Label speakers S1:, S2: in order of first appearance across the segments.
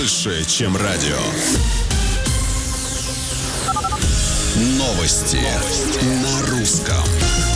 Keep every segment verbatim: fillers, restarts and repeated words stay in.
S1: больше, чем радио. Новости, Новости. На русском.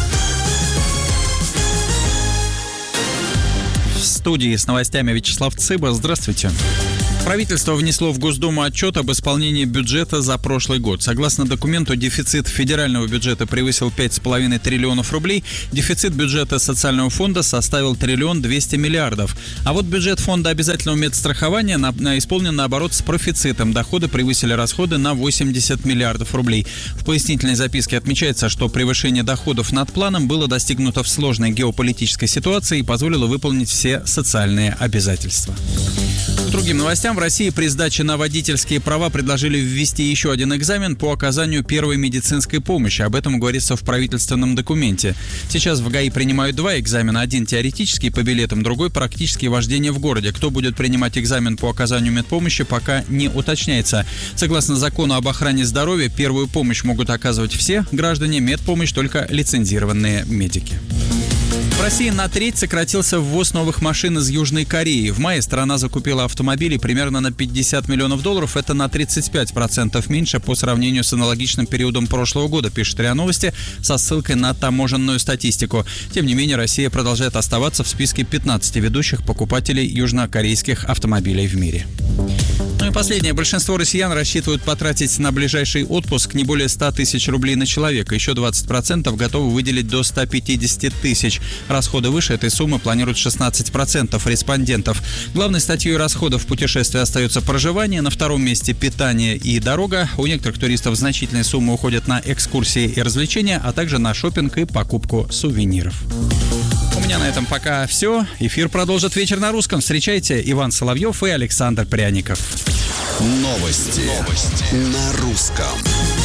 S2: В студии с новостями Вячеслав Цыба. Здравствуйте. Правительство внесло в Госдуму отчет об исполнении бюджета за прошлый год. Согласно документу, дефицит федерального бюджета превысил пять с половиной триллионов рублей, дефицит бюджета социального фонда составил триллион двести миллиардов. А вот бюджет фонда обязательного медстрахования на, на, исполнен, наоборот, с профицитом. Доходы превысили расходы на восемьдесят миллиардов рублей. В пояснительной записке отмечается, что превышение доходов над планом было достигнуто в сложной геополитической ситуации и позволило выполнить все социальные обязательства. К другим новостям. В России при сдаче на водительские права предложили ввести еще один экзамен по оказанию первой медицинской помощи. Об этом говорится в правительственном документе. Сейчас в ГАИ принимают два экзамена. Один теоретический по билетам, другой практический вождение в городе. Кто будет принимать экзамен по оказанию медпомощи, пока не уточняется. Согласно закону об охране здоровья, первую помощь могут оказывать все граждане, медпомощь только лицензированные медики. В России на треть сократился ввоз новых машин из Южной Кореи. В мае страна закупила автомобилей примерно на пятьдесят миллионов долларов. Это на тридцать пять процентов меньше по сравнению с аналогичным периодом прошлого года, пишет РИА Новости со ссылкой на таможенную статистику. Тем не менее, Россия продолжает оставаться в списке пятнадцати ведущих покупателей южнокорейских автомобилей в мире. Ну и последнее. Большинство россиян рассчитывают потратить на ближайший отпуск не более ста тысяч рублей на человека. Еще двадцать процентов готовы выделить до ста пятидесяти тысяч. Расходы выше этой суммы планируют шестнадцать процентов респондентов. Главной статьей расходов в путешествии остается проживание. На втором месте питание и дорога. У некоторых туристов значительные суммы уходят на экскурсии и развлечения, а также на шопинг и покупку сувениров. У меня на этом пока все. Эфир продолжит вечер на русском. Встречайте, Иван Соловьев и Александр Пряников.
S1: Новости, Новости. На русском.